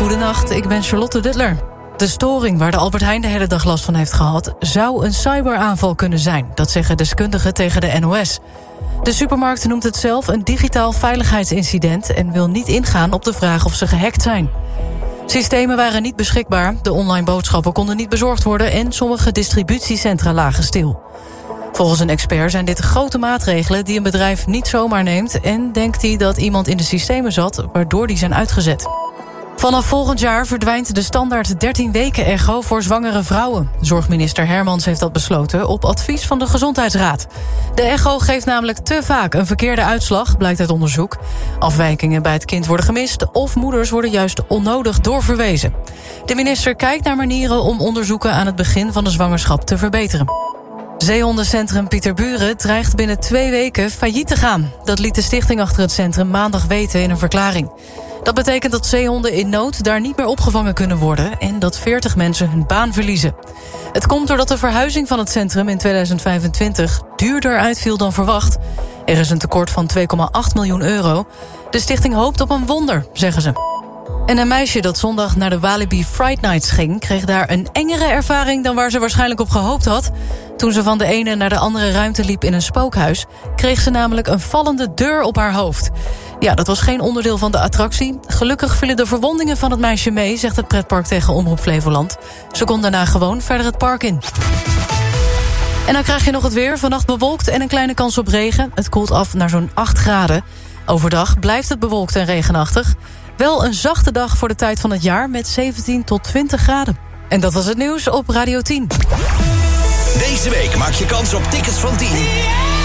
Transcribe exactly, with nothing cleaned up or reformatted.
Goedenacht, ik ben Charlotte Duttler. De storing waar de Albert Heijn de hele dag last van heeft gehad zou een cyberaanval kunnen zijn. Dat zeggen deskundigen tegen de N O S. De supermarkt noemt het zelf een digitaal veiligheidsincident en wil niet ingaan op de vraag of ze gehackt zijn. Systemen waren niet beschikbaar, de online boodschappen konden niet bezorgd worden en sommige distributiecentra lagen stil. Volgens een expert zijn dit grote maatregelen die een bedrijf niet zomaar neemt en denkt hij dat iemand in de systemen zat waardoor die zijn uitgezet. Vanaf volgend jaar verdwijnt de standaard dertien weken echo voor zwangere vrouwen. Zorgminister Hermans heeft dat besloten op advies van de Gezondheidsraad. De echo geeft namelijk te vaak een verkeerde uitslag, blijkt uit onderzoek. Afwijkingen bij het kind worden gemist of moeders worden juist onnodig doorverwezen. De minister kijkt naar manieren om onderzoeken aan het begin van de zwangerschap te verbeteren. Zeehondencentrum Pieterburen dreigt binnen twee weken failliet te gaan. Dat liet de stichting achter het centrum maandag weten in een verklaring. Dat betekent dat zeehonden in nood daar niet meer opgevangen kunnen worden en dat veertig mensen hun baan verliezen. Het komt doordat de verhuizing van het centrum in tweeduizend vijfentwintig duurder uitviel dan verwacht. Er is een tekort van twee komma acht miljoen euro. De stichting hoopt op een wonder, zeggen ze. En een meisje dat zondag naar de Walibi Fright Nights ging, kreeg daar een engere ervaring dan waar ze waarschijnlijk op gehoopt had. Toen ze van de ene naar de andere ruimte liep in een spookhuis, kreeg ze namelijk een vallende deur op haar hoofd. Ja, dat was geen onderdeel van de attractie. Gelukkig vielen de verwondingen van het meisje mee, zegt het pretpark tegen Omroep Flevoland. Ze kon daarna gewoon verder het park in. En dan krijg je nog het weer. Vannacht bewolkt en een kleine kans op regen. Het koelt af naar zo'n acht graden. Overdag blijft het bewolkt en regenachtig. Wel een zachte dag voor de tijd van het jaar met zeventien tot twintig graden. En dat was het nieuws op Radio tien. Deze week maak je kans op tickets van tien